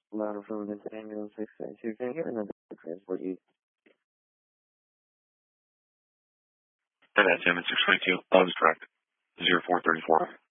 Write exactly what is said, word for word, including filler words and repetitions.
Louder from the ambulance six nine two. Can I get another transport you? And that's Hammond six twenty-two. That was correct. zero four thirty-four.